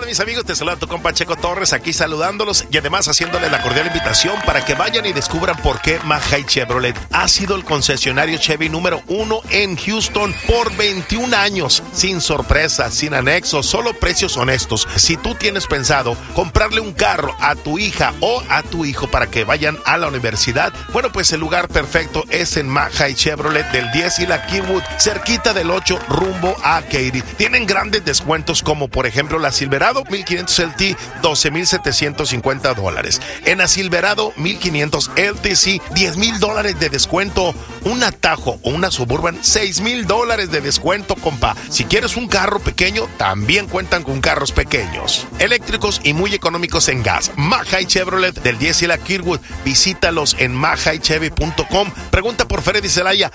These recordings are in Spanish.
mis amigos? Te saluda tu compa Checo Torres, aquí saludándolos y además haciéndoles la cordial invitación para que vayan y descubran por qué Maj-High Chevrolet ha sido el concesionario Chevy número 1 en Houston por 21 años, sin sorpresas, sin anexos, solo precios honestos. Si tú tienes pensado comprarle un carro a tu hija o a tu hijo para que vayan a la universidad, bueno, pues el lugar perfecto es en Maj-High Chevrolet del 10 y la Keywood, cerquita del 8 rumbo a Katy. Tienen grandes descuentos como por ejemplo la Silverado 1500 LT, $12,750. En la Silverado 1500 LTC, $10,000 de descuento. Un Tahoe o una Suburban, $6,000 de descuento, compa. Si quieres un carro pequeño, también cuentan con carros pequeños, eléctricos y muy económicos en gas. Maj-High Chevrolet del 10 y la Kirkwood. Visítalos en majhighchevy.com. Pregunta por Freddy Zelaya,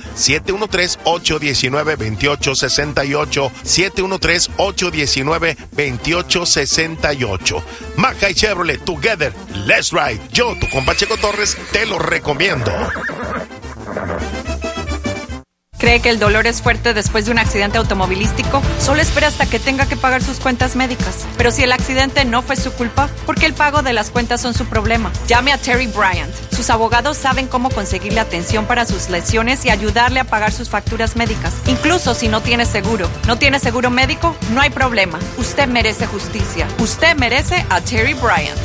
713-819-2868. 713-819-2868. Maj-High Chevrolet, together, let's ride. Yo, tu compa Checo Torres, te lo recomiendo. ¿Cree que el dolor es fuerte después de un accidente automovilístico? Solo espera hasta que tenga que pagar sus cuentas médicas. Pero si el accidente no fue su culpa, ¿por qué el pago de las cuentas son su problema? Llame a Terry Bryant. Sus abogados saben cómo conseguirle atención para sus lesiones y ayudarle a pagar sus facturas médicas, incluso si no tiene seguro. ¿No tiene seguro médico? No hay problema. Usted merece justicia. Usted merece a Terry Bryant.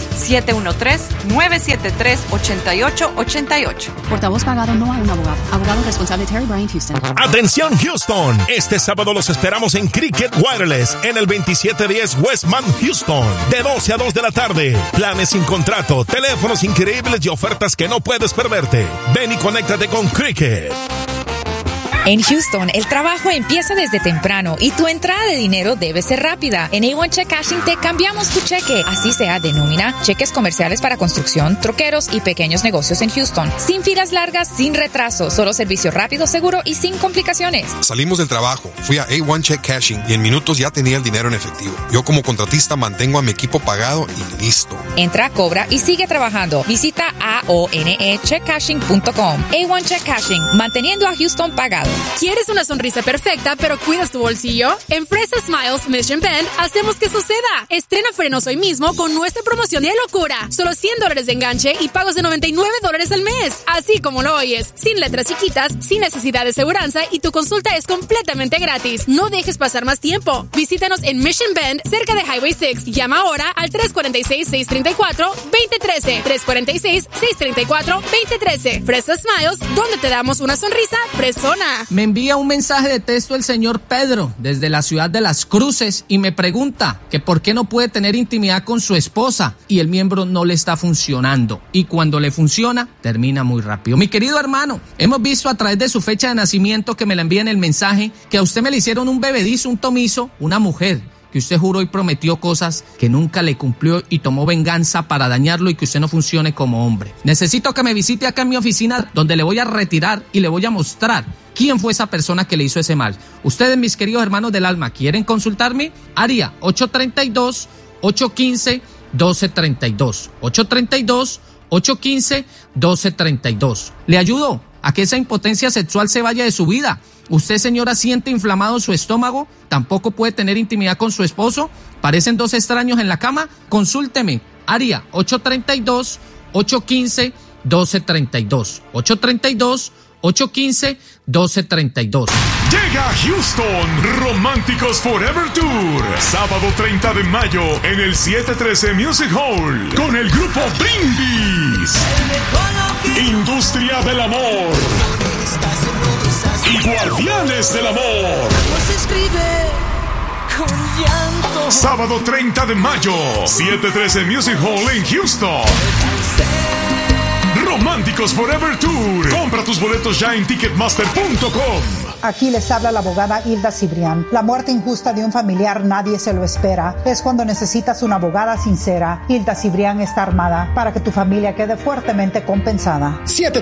713-973-8888. Portavoz pagado no a un abogado. Abogado responsable Terry Bryant, Houston. Atención Houston, este sábado los esperamos en Cricket Wireless en el 2710 Westman Houston, de 12 a 2 de la tarde. Planes sin contrato, teléfonos increíbles y ofertas que no puedes perderte. Ven y conéctate con Cricket. En Houston, el trabajo empieza desde temprano y tu entrada de dinero debe ser rápida. En A1 Check Cashing te cambiamos tu cheque, así sea de nómina, cheques comerciales para construcción, troqueros y pequeños negocios en Houston. Sin filas largas, sin retraso, solo servicio rápido, seguro y sin complicaciones. Salimos del trabajo, fui a A1 Check Cashing y en minutos ya tenía el dinero en efectivo. Yo como contratista mantengo a mi equipo pagado y listo. Entra, cobra y sigue trabajando. Visita aonecheckcashing.com. A1 Check Cashing, manteniendo a Houston pagado. ¿Quieres una sonrisa perfecta pero cuidas tu bolsillo? En Fresa Smiles Mission Bend hacemos que suceda. Estrena frenos hoy mismo con nuestra promoción de locura. Solo $100 de enganche y pagos de $99 al mes. Así como lo oyes, sin letras chiquitas, sin necesidad de seguranza y tu consulta es completamente gratis. No dejes pasar más tiempo. Visítanos en Mission Bend, cerca de Highway 6. Llama ahora al 346-634-2013. 346-634-2013. Fresa Smiles, donde te damos una sonrisa fresona. Me envía un mensaje de texto el señor Pedro desde la ciudad de Las Cruces y me pregunta que por qué no puede tener intimidad con su esposa y el miembro no le está funcionando. Y cuando le funciona, termina muy rápido. Mi querido hermano, hemos visto a través de su fecha de nacimiento que me la envían el mensaje que a usted me le hicieron un bebedizo, un tomizo, una mujer que usted juró y prometió cosas que nunca le cumplió y tomó venganza para dañarlo y que usted no funcione como hombre. Necesito que me visite acá en mi oficina donde le voy a retirar y le voy a mostrar quién fue esa persona que le hizo ese mal. Ustedes, mis queridos hermanos del alma, ¿quieren consultarme? Área 832-815-1232. 832-815-1232. ¿Le ayudo a que esa impotencia sexual se vaya de su vida? ¿Usted, señora, siente inflamado su estómago? ¿Tampoco puede tener intimidad con su esposo? ¿Parecen dos extraños en la cama? Consúlteme. Área 832-815-1232. 832-815-1232. Llega a Houston Románticos Forever Tour, sábado 30 de mayo en el 713 Music Hall con el grupo Brindis, Industria del Amor y Guardianes del Amor. Sábado 30 de mayo, 713 Music Hall en Houston. Románticos Forever Tour. Compra tus boletos ya en Ticketmaster.com. Aquí les habla la abogada Hilda Cibrián. La muerte injusta de un familiar nadie se lo espera. Es cuando necesitas una abogada sincera. Hilda Cibrián está armada para que tu familia quede fuertemente compensada.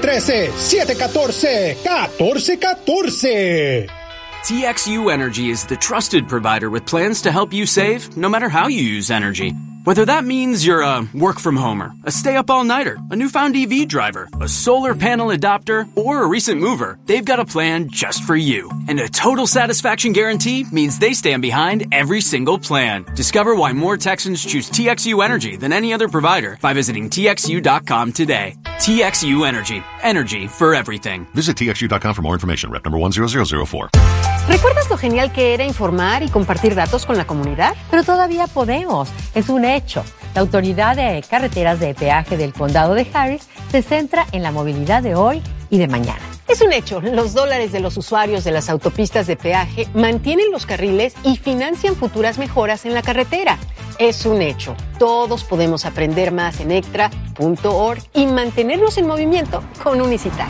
713-714-1414. TXU Energy is the trusted provider with plans to help you save no matter how you use energy. Whether that means you're a work-from-homer, a stay-up-all-nighter, a newfound EV driver, a solar panel adopter, or a recent mover, they've got a plan just for you. And a total satisfaction guarantee means they stand behind every single plan. Discover why more Texans choose TXU Energy than any other provider by visiting TXU.com today. TXU Energy. Energy for everything. Visit TXU.com for more information. Rep number 10004. ¿Recuerdas lo genial que era informar y compartir datos con la comunidad? Pero todavía podemos. Es un hecho. La Autoridad de Carreteras de Peaje del Condado de Harris se centra en la movilidad de hoy y de mañana. Es un hecho. Los dólares de los usuarios de las autopistas de peaje mantienen los carriles y financian futuras mejoras en la carretera. Es un hecho. Todos podemos aprender más en extra.org y mantenernos en movimiento con Unicitac.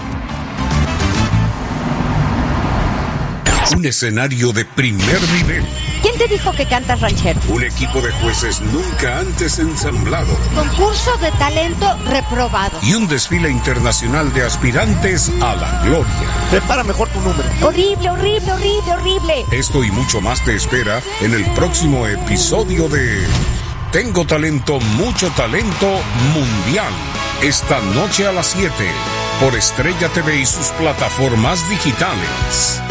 Un escenario de primer nivel. ¿Quién te dijo que cantas ranchero? Un equipo de jueces nunca antes ensamblado. Concurso de talento reprobado. Y un desfile internacional de aspirantes a la gloria. Prepara mejor tu número. Horrible, horrible, horrible, horrible. Esto y mucho más te espera en el próximo episodio de Tengo Talento, Mucho Talento Mundial. Esta noche a las 7 por Estrella TV y sus plataformas digitales.